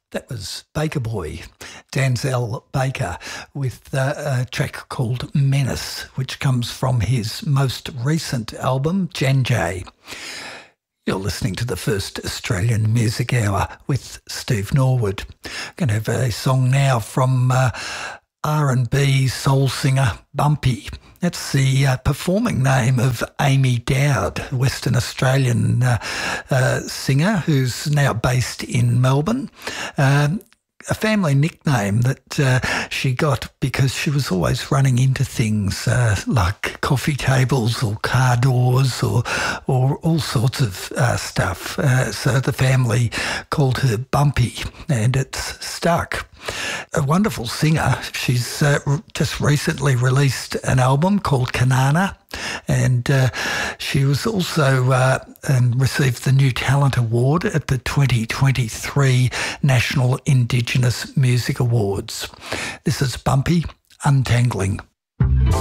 That was Baker Boy, Danzel Baker, with a track called Menace, which comes from his most recent album, Janjay. You're listening to the first Australian Music Hour with Steve Norwood. Going to have a song now from R&B soul singer Bumpy. That's the performing name of Amy Dowd, Western Australian singer who's now based in Melbourne. A family nickname that she got because she was always running into things like coffee tables or car doors or all sorts of stuff. So the family called her Bumpy, and it's stuck. A wonderful singer. She's just recently released an album called Kanana, and she was also and received the New Talent Award at the 2023 National Indigenous Music Awards. This is Bumpy, Untangling.